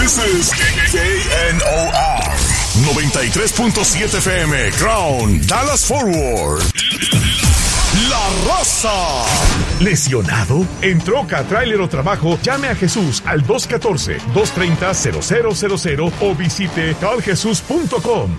This is KNOR 93.7 FM, Crown, Dallas Forward. La Raza. ¿Lesionado? ¿En troca, tráiler o trabajo? Llame a Jesús al 214-230-0000 o visite caljesus.com.